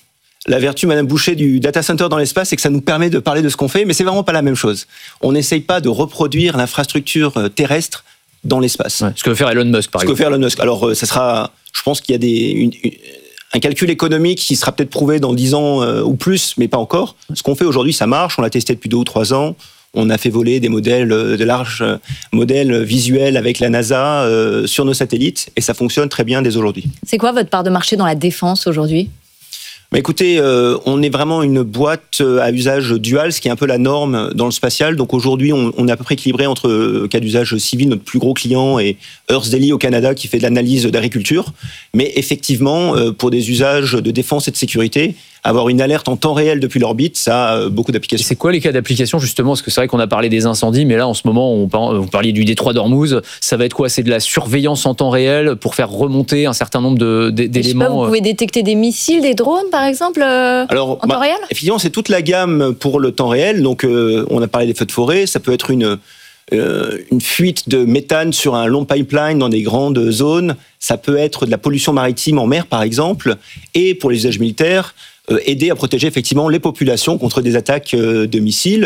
La vertu, Madame Boucher, du data center dans l'espace, c'est que ça nous permet de parler de ce qu'on fait, mais c'est vraiment pas la même chose. On n'essaye pas de reproduire l'infrastructure terrestre dans l'espace. Ouais, ce que veut faire Elon Musk, par ce exemple. Ce que veut faire Elon Musk. Alors, ça sera, je pense qu'il y a des, une, une, un calcul économique qui sera peut-être prouvé dans dix ans euh, ou plus, mais pas encore. Ce qu'on fait aujourd'hui, ça marche. On l'a testé depuis deux ou trois ans. On a fait voler des modèles, de larges modèles visuels avec la NASA euh, sur nos satellites, et ça fonctionne très bien dès aujourd'hui. C'est quoi votre part de marché dans la défense aujourd'hui ? Bah écoutez, euh, on est vraiment une boîte à usage dual, ce qui est un peu la norme dans le spatial. Donc aujourd'hui, on, on est à peu près équilibré entre euh, cas d'usage civil, notre plus gros client, et Earth Daily au Canada qui fait de l'analyse d'agriculture. Mais effectivement, euh, pour des usages de défense et de sécurité, avoir une alerte en temps réel depuis l'orbite, ça a beaucoup d'applications. Et c'est quoi les cas d'application justement ? Parce que c'est vrai qu'on a parlé des incendies, mais là en ce moment, on par... vous parliez du détroit d'Ormuz. Ça va être quoi ? C'est de la surveillance en temps réel pour faire remonter un certain nombre de, d'éléments. Je sais pas, vous pouvez détecter des missiles, des drones par exemple euh, Alors, en bah, temps réel ? Effectivement, c'est toute la gamme pour le temps réel. Donc, euh, on a parlé des feux de forêt. Ça peut être une euh, une fuite de méthane sur un long pipeline dans des grandes zones. Ça peut être de la pollution maritime en mer, par exemple. Et pour les usages militaires, Euh, aider à protéger effectivement les populations contre des attaques euh, de missiles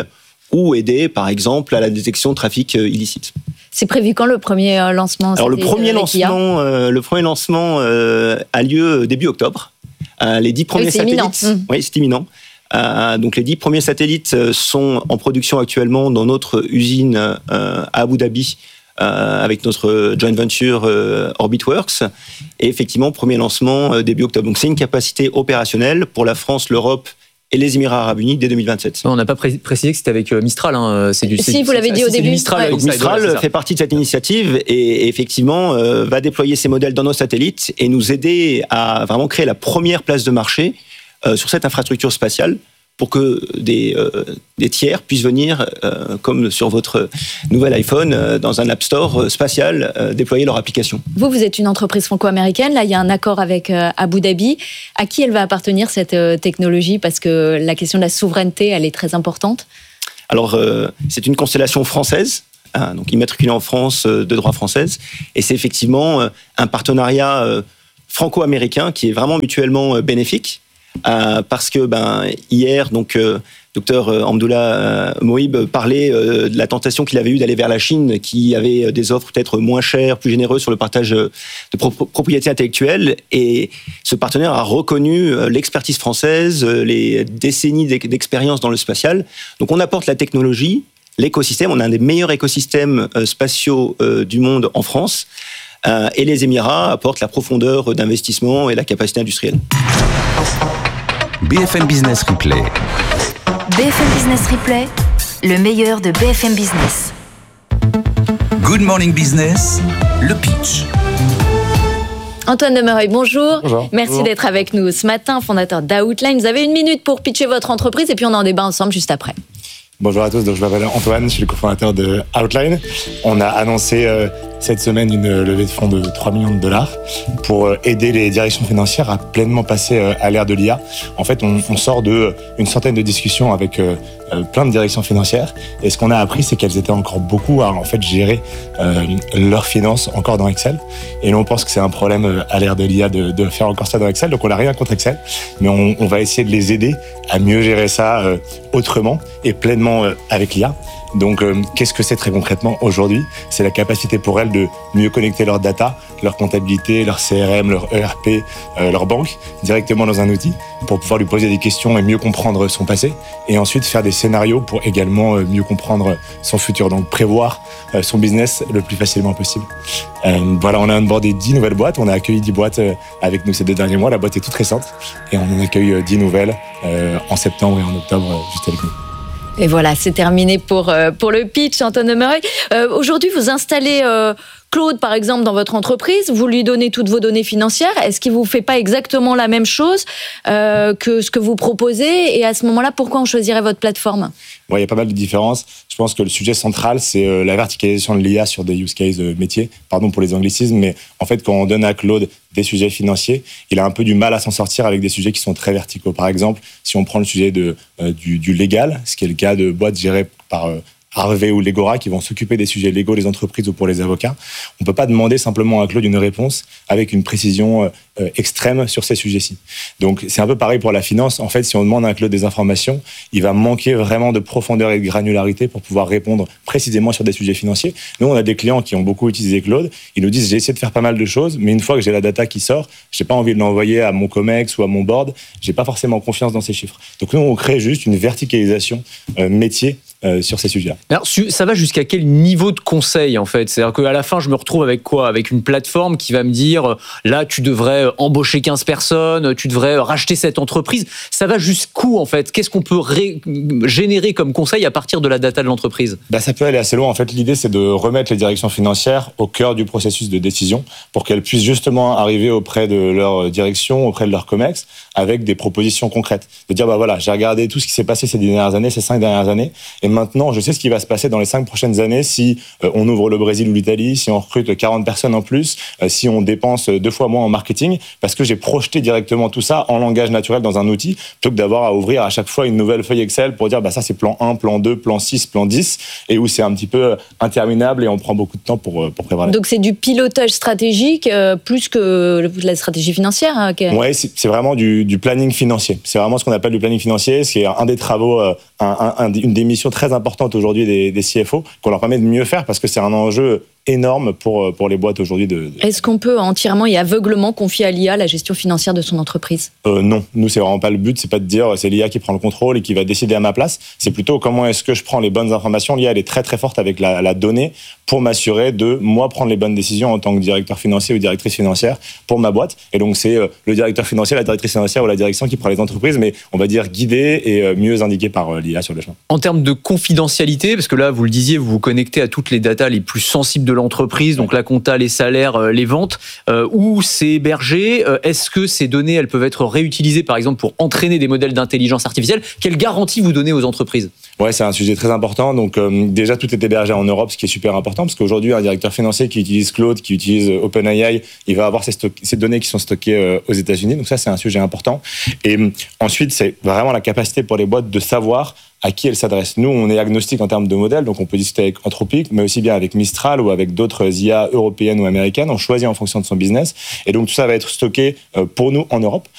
ou aider, par exemple, à la détection de trafic illicite. C'est prévu quand le premier lancement? Alors le premier lancement, euh, le premier lancement euh, a lieu début octobre. Euh, les dix premiers oui, c'est satellites, imminent. oui, c'est imminent. Euh, donc les dix premiers satellites sont en production actuellement dans notre usine euh, à Abu Dhabi. Euh, avec notre joint venture euh, Orbitworks. Et effectivement, premier lancement euh, début octobre. Donc c'est une capacité opérationnelle pour la France, l'Europe et les Émirats Arabes Unis dès deux mille vingt-sept. On n'a pas pré- précisé que c'était avec Mistral. Hein. C'est du, si, c'est, vous l'avez c'est, dit c'est, au c'est début. Mistral, Ouais. Donc Mistral ouais, fait partie de cette initiative et, et effectivement euh, va déployer ces modèles dans nos satellites et nous aider à vraiment créer la première place de marché euh, sur cette infrastructure spatiale, pour que des, euh, des tiers puissent venir, euh, comme sur votre nouvel iPhone, euh, dans un App Store spatial, euh, déployer leur application. Vous, vous êtes une entreprise franco-américaine. Là, il y a un accord avec euh, Abu Dhabi. À qui elle va appartenir, cette euh, technologie? Parce que la question de la souveraineté, elle est très importante. Alors, euh, c'est une constellation française, hein, donc immatriculée en France, euh, de droit française. Et c'est effectivement euh, un partenariat euh, franco-américain qui est vraiment mutuellement euh, bénéfique. Euh, parce que ben, hier, donc, euh, docteur Hamdoullah euh, Mohib parlait euh, de la tentation qu'il avait eue d'aller vers la Chine, qui avait des offres peut-être moins chères, plus généreuses sur le partage de pro- propriété intellectuelle. Et ce partenaire a reconnu euh, l'expertise française, euh, les décennies d'expérience dans le spatial. Donc on apporte la technologie, l'écosystème. On a un des meilleurs écosystèmes euh, spatiaux euh, du monde en France. Euh, et les Émirats apportent la profondeur d'investissement et la capacité industrielle. B F M Business Replay. B F M Business Replay, le meilleur de B F M Business. Good Morning Business, le pitch. Antoine Demereuil, bonjour. Bonjour. Merci Bonjour. d'être avec nous ce matin, fondateur d'Outline. Vous avez une minute pour pitcher votre entreprise et puis on en débat ensemble juste après. Bonjour à tous, donc je m'appelle Antoine, je suis le cofondateur de Outline. On a annoncé euh, cette semaine une levée de fonds de trois millions de dollars pour euh, aider les directions financières à pleinement passer euh, à l'ère de l'I A. En fait, on, on sort de euh, une centaine de discussions avec euh, euh, plein de directions financières et ce qu'on a appris, c'est qu'elles étaient encore beaucoup à en fait gérer euh, leurs finances encore dans Excel. Et nous, on pense que c'est un problème euh, à l'ère de l'I A de, de faire encore ça dans Excel. Donc on n'a rien contre Excel, mais on, on va essayer de les aider à mieux gérer ça euh, autrement et pleinement avec l'I A. Donc, euh, qu'est-ce que c'est très concrètement aujourd'hui? C'est la capacité pour elles de mieux connecter leurs data, leur comptabilité, leur C R M, leur E R P, euh, leur banque, directement dans un outil pour pouvoir lui poser des questions et mieux comprendre son passé et ensuite faire des scénarios pour également euh, mieux comprendre son futur. Donc, prévoir euh, son business le plus facilement possible. Euh, voilà, on a onboardé dix nouvelles boîtes. On a accueilli dix boîtes euh, avec nous ces deux derniers mois. La boîte est toute récente et on en accueille euh, dix nouvelles euh, en septembre et en octobre euh, juste avec nous. Et voilà, c'est terminé pour, euh, pour le pitch, Antoine Demereuil. Euh, aujourd'hui, vous installez euh, Claude, par exemple, dans votre entreprise. Vous lui donnez toutes vos données financières. Est-ce qu'il ne vous fait pas exactement la même chose euh, que ce que vous proposez? Et à ce moment-là, pourquoi on choisirait votre plateforme? Bon, il y a pas mal de différences. Je pense que le sujet central, c'est euh, la verticalisation de l'I A sur des use cases euh, métiers. Pardon pour les anglicismes, mais en fait, quand on donne à Claude des sujets financiers, il a un peu du mal à s'en sortir avec des sujets qui sont très verticaux. Par exemple, si on prend le sujet de, euh, du, du légal, ce qui est le cas de boîtes gérées par euh, Harvey ou Legora qui vont s'occuper des sujets légaux des entreprises ou pour les avocats, on ne peut pas demander simplement à Claude une réponse avec une précision euh, extrême sur ces sujets-ci. Donc c'est un peu pareil pour la finance. En fait, si on demande à Claude des informations, il va manquer vraiment de profondeur et de granularité pour pouvoir répondre précisément sur des sujets financiers. Nous, on a des clients qui ont beaucoup utilisé Claude. Ils nous disent, j'ai essayé de faire pas mal de choses, mais une fois que j'ai la data qui sort, j'ai pas envie de l'envoyer à mon Comex ou à mon board. J'ai pas forcément confiance dans ces chiffres. Donc nous, on crée juste une verticalisation euh, métier Euh, sur ces sujets-là. Alors, ça va jusqu'à quel niveau de conseil, en fait? C'est-à-dire qu'à la fin, je me retrouve avec quoi? Avec une plateforme qui va me dire, là, tu devrais embaucher quinze personnes, tu devrais racheter cette entreprise. Ça va jusqu'où, en fait? Qu'est-ce qu'on peut ré- générer comme conseil à partir de la data de l'entreprise? Bah, ça peut aller assez loin. En fait, l'idée, c'est de remettre les directions financières au cœur du processus de décision pour qu'elles puissent justement arriver auprès de leur direction, auprès de leur Comex, avec des propositions concrètes. De dire, bah voilà, j'ai regardé tout ce qui s'est passé ces dernières années, ces cinq dernières années, et maintenant, je sais ce qui va se passer dans les cinq prochaines années si euh, on ouvre le Brésil ou l'Italie, si on recrute quarante personnes en plus, euh, si on dépense deux fois moins en marketing, parce que j'ai projeté directement tout ça en langage naturel dans un outil, plutôt que d'avoir à ouvrir à chaque fois une nouvelle feuille Excel pour dire, bah ça c'est plan un, plan deux, plan six, plan dix, et où c'est un petit peu interminable et on prend beaucoup de temps pour, pour préparer. Donc c'est du pilotage stratégique euh, plus que la stratégie financière. Hein, okay. Ouais, c'est, c'est vraiment du, du planning financier. C'est vraiment ce qu'on appelle du planning financier. C'est un des travaux, euh, un, un, une des missions très très importante aujourd'hui des, des C F O, qu'on leur permet de mieux faire parce que c'est un enjeu énorme pour, pour les boîtes aujourd'hui. De, de... Est-ce qu'on peut entièrement et aveuglement confier à l'I A la gestion financière de son entreprise ? euh, Non, nous, c'est vraiment pas le but. C'est pas de dire c'est l'I A qui prend le contrôle et qui va décider à ma place. C'est plutôt comment est-ce que je prends les bonnes informations. L'I A, elle est très très forte avec la, la donnée pour m'assurer de, moi, prendre les bonnes décisions en tant que directeur financier ou directrice financière pour ma boîte. Et donc, c'est euh, le directeur financier, la directrice financière ou la direction qui prend les entreprises, mais on va dire guidé et euh, mieux indiqué par euh, l'I A sur le chemin. En termes de confidentialité, parce que là, vous le disiez, vous vous connectez à toutes les datas les plus sensibles de l'entreprise, donc la compta, les salaires, les ventes, euh, où c'est hébergé. Est-ce que ces données, elles peuvent être réutilisées, par exemple, pour entraîner des modèles d'intelligence artificielle ? Quelle garantie vous donnez aux entreprises ? Ouais, c'est un sujet très important. Donc euh, déjà, tout est hébergé en Europe, ce qui est super important, parce qu'aujourd'hui, un directeur financier qui utilise Claude, qui utilise OpenAI, il va avoir ces, stock- ces données qui sont stockées euh, aux États-Unis. Donc ça, c'est un sujet important. Et euh, ensuite, c'est vraiment la capacité pour les boîtes de savoir à qui elles s'adressent. Nous, on est agnostique en termes de modèles, donc on peut discuter avec Anthropic, mais aussi bien avec Mistral ou avec d'autres I A européennes ou américaines. On choisit en fonction de son business. Et donc, tout ça va être stocké pour nous en Europe.